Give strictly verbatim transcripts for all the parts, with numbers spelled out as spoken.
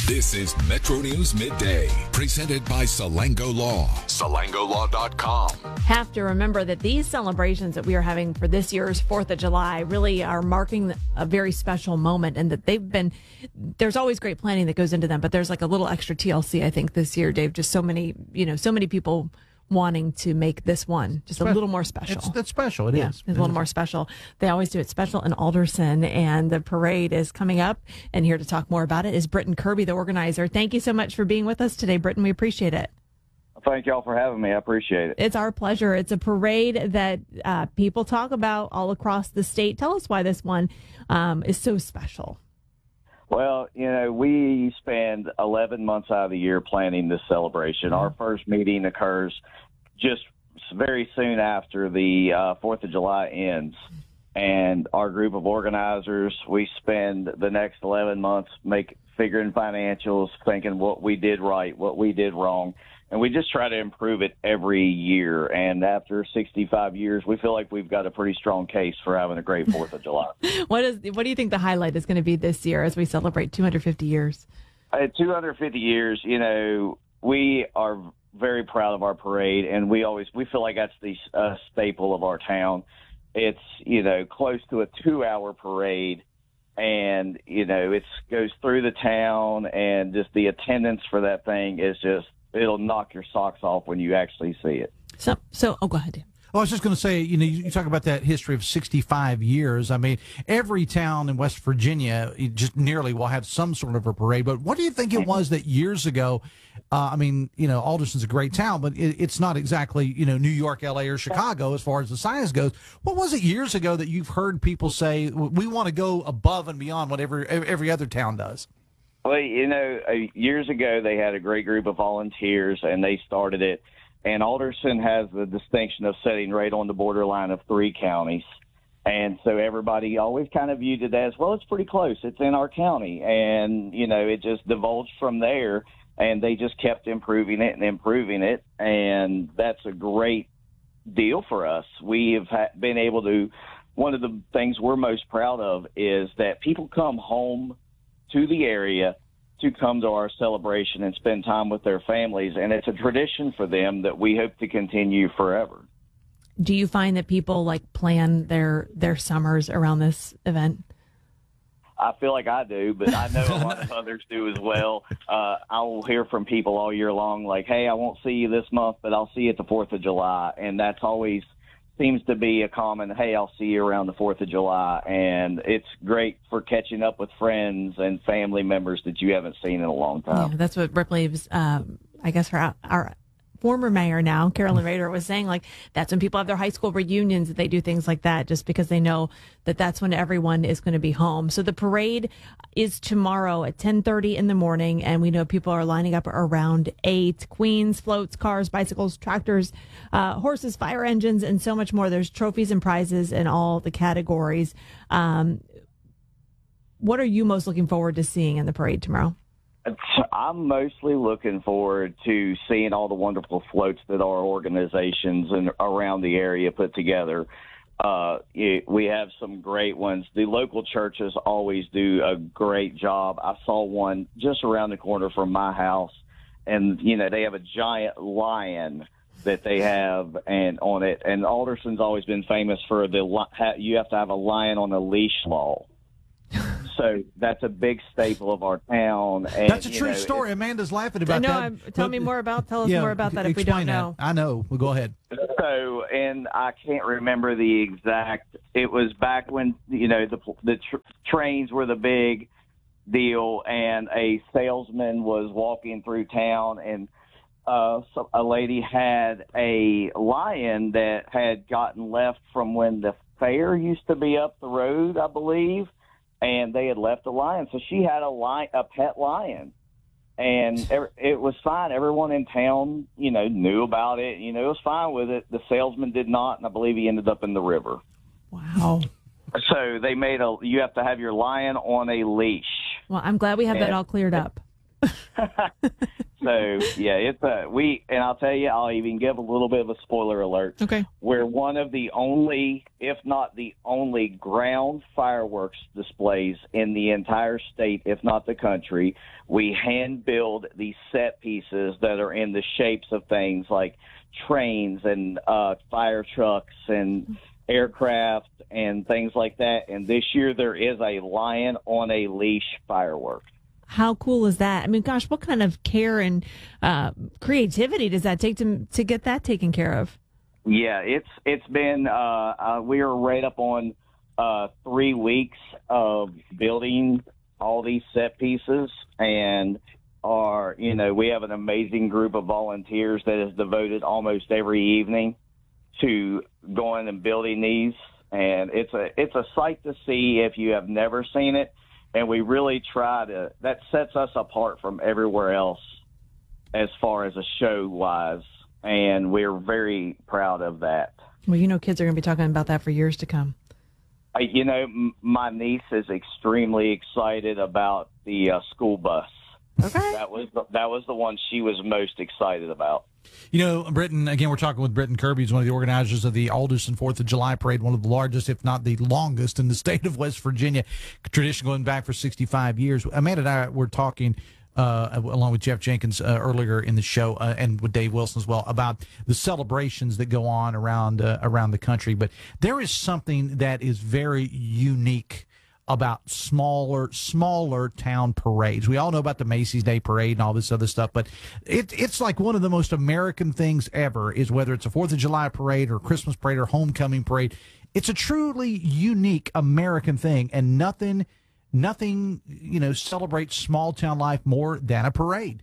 This is Metro News Midday, presented by Salango Law. Salango Law dot com. Have to remember that these celebrations that we are having for this year's fourth of July really are marking a very special moment, and that they've been, there's always great planning that goes into them, but there's like a little extra T L C, I think, this year, Dave. Just so many, you know, so many people wanting to make this one just a little more special. It's, it's special. It yeah, is. It's a little more special. They always do it special in Alderson, and the parade is coming up. And here to talk more about it is Britton Kirby, the organizer. Thank you so much for being with us today, Britton. We appreciate it. Thank y'all for having me. I appreciate it. It's our pleasure. It's a parade that uh, people talk about all across the state. Tell us why this one um, is so special. Well, you know, we spend eleven months out of the year planning this celebration. Our first meeting occurs just very soon after the uh, fourth of July ends. And our group of organizers, we spend the next eleven months make figuring financials, thinking what we did right, what we did wrong. And we just try to improve it every year. And after sixty-five years, we feel like we've got a pretty strong case for having a great fourth of July. What is? What do you think the highlight is going to be this year as we celebrate two hundred fifty years? At two hundred fifty years, you know, we are very proud of our parade, and we always we feel like that's the uh, staple of our town. It's, you know, close to a two-hour parade, and, you know, it goes through the town, and just the attendance for that thing is just, it'll knock your socks off when you actually see it. So, so oh, go ahead, Dan. Well, I was just going to say, you know, you, you talk about that history of sixty-five years. I mean, every town in West Virginia just nearly will have some sort of a parade. But what do you think it was that years ago, uh, I mean, you know, Alderson's a great town, but it, it's not exactly, you know, New York, L A, or Chicago as far as the size goes. What was it years ago that you've heard people say, we want to go above and beyond whatever every other town does? Well, you know, uh, years ago they had a great group of volunteers, and they started it. And Alderson has the distinction of sitting right on the borderline of three counties. And so everybody always kind of viewed it as, well, it's pretty close. It's in our county. And, you know, it just divulged from there, and they just kept improving it and improving it. And that's a great deal for us. We have ha- been able to, one of the things we're most proud of is that people come home to the area to come to our celebration and spend time with their families. And it's a tradition for them that we hope to continue forever. Do you find that people like plan their, their summers around this event? I feel like I do, but I know a lot of others do as well. Uh, I will hear from people all year long like, hey, I won't see you this month, but I'll see you at the fourth of July. And that's always seems to be a common, hey, I'll see you around the fourth of July. And it's great for catching up with friends and family members that you haven't seen in a long time. Yeah, that's what Ripley was, um, I guess, her, our former mayor now, Carolyn Rader, was saying, like, that's when people have their high school reunions, they do things like that just because they know that that's when everyone is going to be home. So the parade is tomorrow at ten thirty in the morning, and we know people are lining up around eight. Queens, floats, cars, bicycles, tractors, uh, horses, fire engines, and so much more. There's trophies and prizes in all the categories. Um, what are you most looking forward to seeing in the parade tomorrow? I'm mostly looking forward to seeing all the wonderful floats that our organizations and around the area put together. Uh, it, we have some great ones. The local churches always do a great job. I saw one just around the corner from my house, and, you know, they have a giant lion that they have and on it. And Alderson's always been famous for the you have to have a lion on a leash law. So that's a big staple of our town. And, that's a true know, story. Amanda's laughing about no, that. I'm, tell me more about. Tell us yeah, more about that if we don't know. That. I know. Well, go ahead. So, and I can't remember the exact. It was back when, you know, the the tr- trains were the big deal, and a salesman was walking through town, and uh, so a lady had a lion that had gotten left from when the fair used to be up the road, I believe. And they had left a lion, so she had a lion, a pet lion, and it was fine. Everyone in town, you know, knew about it. You know, it was fine with it. The salesman did not, and I believe he ended up in the river. Wow! So they made a. You have to have your lion on a leash. Well, I'm glad we have and, that all cleared up. So yeah, it's a we, and I'll tell you, I'll even give a little bit of a spoiler alert. Okay. We're one of the only, if not the only, ground fireworks displays in the entire state, if not the country. We hand build these set pieces that are in the shapes of things like trains and uh, fire trucks and aircraft and things like that. And this year there is a lion on a leash firework. How cool is that? I mean, gosh, what kind of care and uh, creativity does that take to to get that taken care of? Yeah, it's it's been uh, uh, we are right up on uh, three weeks of building all these set pieces, and are you know we have an amazing group of volunteers that is devoted almost every evening to going and building these, and it's a it's a sight to see if you have never seen it. And we really try to, that sets us apart from everywhere else as far as a show wise. And we're very proud of that. Well, you know, kids are going to be talking about that for years to come. Uh, you know, m- my niece is extremely excited about the uh, school bus. Okay. That was the, that was the one she was most excited about. You know, Britton, again, we're talking with Britton Kirby. He's one of the organizers of the Alderson fourth of July Parade, one of the largest, if not the longest, in the state of West Virginia. Tradition going back for sixty-five years. Amanda and I were talking, uh, along with Jeff Jenkins uh, earlier in the show, uh, and with Dave Wilson as well, about the celebrations that go on around uh, around the country. But there is something that is very unique about smaller, smaller town parades. We all know about the Macy's Day Parade and all this other stuff, but it, it's like one of the most American things ever, is whether it's a fourth of July parade or Christmas parade or homecoming parade. It's a truly unique American thing, and nothing, nothing, you know, celebrates small town life more than a parade.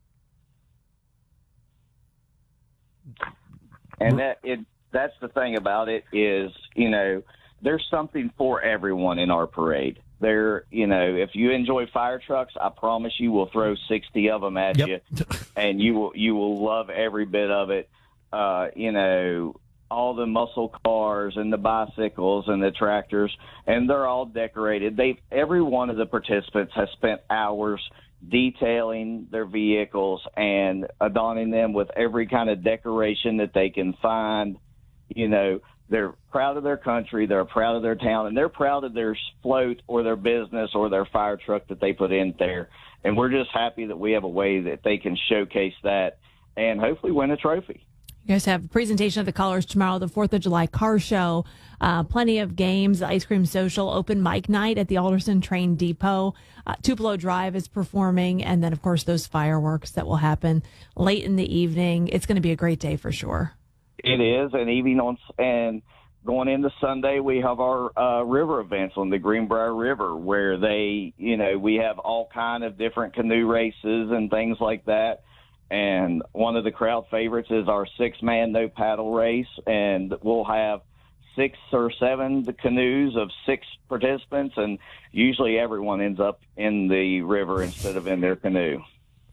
And that it that's the thing about it is, you know, there's something for everyone in our parade. There, you know, if you enjoy fire trucks, I promise you we'll throw sixty of them at Yep. you, and you will you will love every bit of it. Uh, you know, all the muscle cars and the bicycles and the tractors, and they're all decorated. They every one of the participants has spent hours detailing their vehicles and adorning them with every kind of decoration that they can find. You know, they're proud of their country, they're proud of their town, and they're proud of their float or their business or their fire truck that they put in there. And we're just happy that we have a way that they can showcase that and hopefully win a trophy. You guys have a presentation of the colors tomorrow, the fourth of July car show, uh, plenty of games, ice cream social, open mic night at the Alderson Train Depot. Uh, Tupelo Drive is performing, and then, of course, those fireworks that will happen late in the evening. It's going to be a great day for sure. It is, and even on and going into Sunday, we have our uh, river events on the Greenbrier River, where they, you know, we have all kind of different canoe races and things like that. And one of the crowd favorites is our six-man no paddle race, and we'll have six or seven canoes of six participants, and usually everyone ends up in the river instead of in their canoe.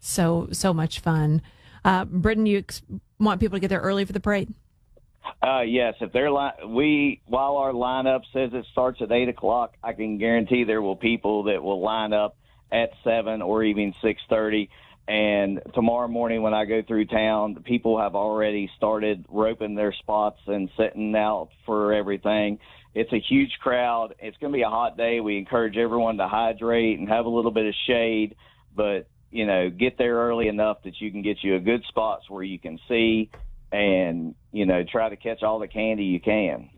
So so much fun. Uh, Britton, you ex- want people to get there early for the parade? Uh, yes, if they're li- we while our lineup says it starts at eight o'clock, I can guarantee there will people that will line up at seven or even six thirty. And tomorrow morning when I go through town, people have already started roping their spots and setting out for everything. It's a huge crowd. It's going to be a hot day. We encourage everyone to hydrate and have a little bit of shade, but, you know, get there early enough that you can get you a good spots where you can see and, you know, try to catch all the candy you can.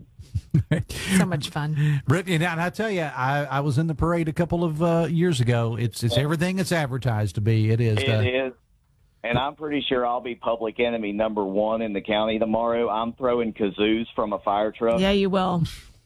So much fun. Brittany, and I tell you, I, I was in the parade a couple of uh, years ago. It's it's everything it's advertised to be. It is. It uh, is. And I'm pretty sure I'll be public enemy number one in the county tomorrow. I'm throwing kazoos from a fire truck. Yeah, you will.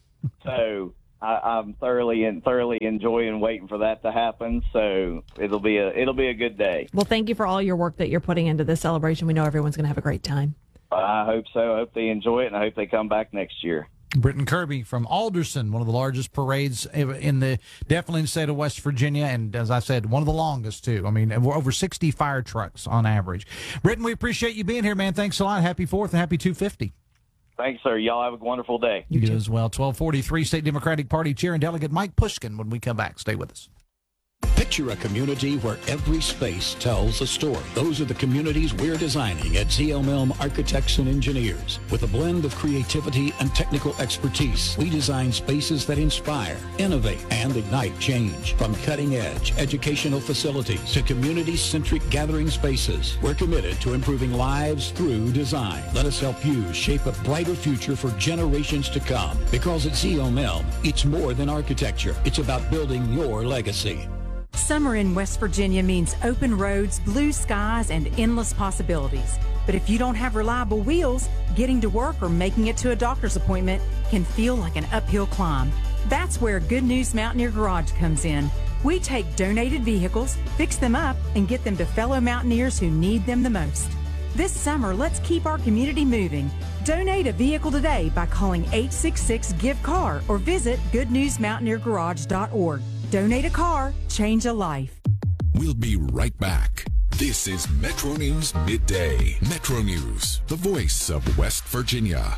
So I, I'm thoroughly and thoroughly enjoying waiting for that to happen. So it'll be a it'll be a good day. Well, thank you for all your work that you're putting into this celebration. We know everyone's going to have a great time. I hope so. I hope they enjoy it, and I hope they come back next year. Britton Kirby from Alderson, one of the largest parades in the definitely in the state of West Virginia, and as I said, one of the longest too. I mean, we're over sixty fire trucks on average. Britton, we appreciate you being here, man. Thanks a lot. Happy Fourth and happy two fifty. Thanks, sir. Y'all have a wonderful day. You do as well. twelve forty-three State Democratic Party Chair and Delegate Mike Pushkin when we come back. Stay with us. Pick Picture a community where every space tells a story. Those are the communities we're designing at Z L M Elm Architects and Engineers. With a blend of creativity and technical expertise, we design spaces that inspire, innovate, and ignite change. From cutting-edge educational facilities to community-centric gathering spaces, we're committed to improving lives through design. Let us help you shape a brighter future for generations to come. Because at Z L M Elm, it's more than architecture. It's about building your legacy. Summer in West Virginia means open roads, blue skies, and endless possibilities. But if you don't have reliable wheels, getting to work or making it to a doctor's appointment can feel like an uphill climb. That's where Good News Mountaineer Garage comes in. We take donated vehicles, fix them up, and get them to fellow mountaineers who need them the most. This summer, let's keep our community moving. Donate a vehicle today by calling eight six six, give car or visit good news mountaineer garage dot org. Donate a car, change a life. We'll be right back. This is Metro News Midday. Metro News, the voice of West Virginia.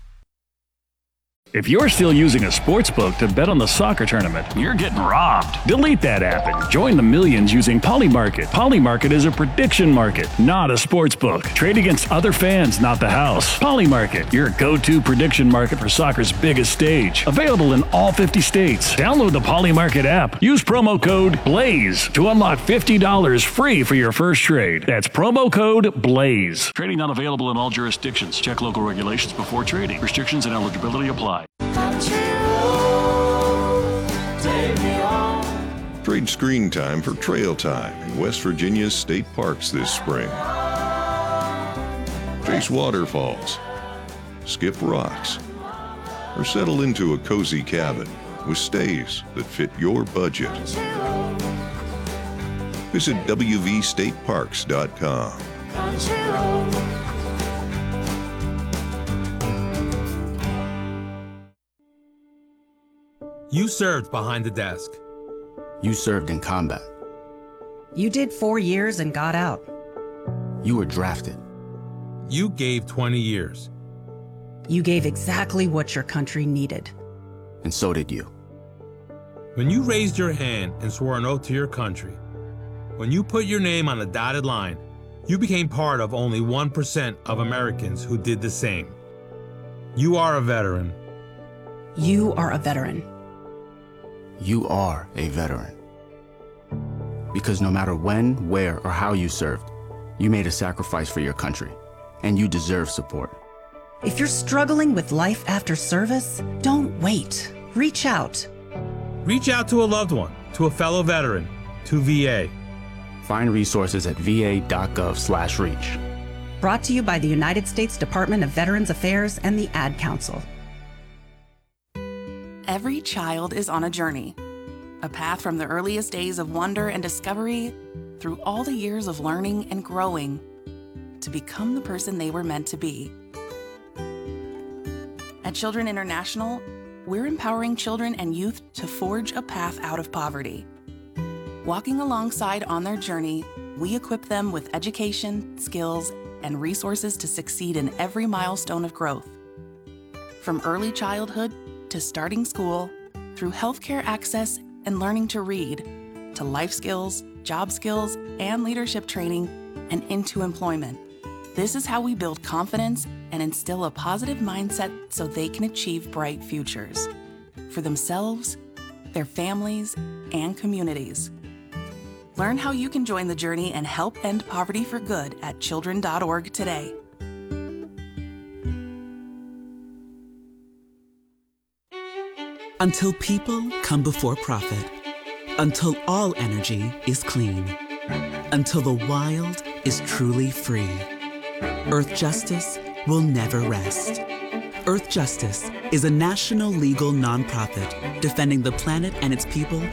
If you're still using a sports book to bet on the soccer tournament, you're getting robbed. Delete that app and join the millions using Polymarket. Polymarket is a prediction market, not a sports book. Trade against other fans, not the house. Polymarket, your go-to prediction market for soccer's biggest stage. Available in all fifty states. Download the Polymarket app. Use promo code BLAZE to unlock fifty dollars free for your first trade. That's promo code BLAZE. Trading not available in all jurisdictions. Check local regulations before trading. Restrictions and eligibility apply. Trade screen time for trail time in West Virginia's state parks this spring. Chase waterfalls, skip rocks, or settle into a cozy cabin with stays that fit your budget. Visit w v state parks dot com. You served behind the desk. You served in combat. You did four years and got out. You were drafted. You gave twenty years. You gave exactly what your country needed. And so did you. When you raised your hand and swore an oath to your country, when you put your name on a dotted line, you became part of only one percent of Americans who did the same. You are a veteran. You are a veteran. You are a veteran. Because no matter when, where, or how you served, you made a sacrifice for your country, and you deserve support. If you're struggling with life after service, don't wait. Reach out. Reach out to a loved one, to a fellow veteran, to V A. Find resources at v a dot gov slash reach. Brought to you by the United States Department of Veterans Affairs and the Ad Council. Every child is on a journey, a path from the earliest days of wonder and discovery through all the years of learning and growing to become the person they were meant to be. At Children International, we're empowering children and youth to forge a path out of poverty. Walking alongside on their journey, we equip them with education, skills, and resources to succeed in every milestone of growth. From early childhood to starting school, through healthcare access and learning to read, to life skills, job skills, and leadership training, and into employment. This is how we build confidence and instill a positive mindset so they can achieve bright futures for themselves, their families, and communities. Learn how you can join the journey and help end poverty for good at children dot org today. Until people come before profit. Until all energy is clean. Until the wild is truly free. Earth Justice will never rest. Earth Justice is a national legal nonprofit defending the planet and its people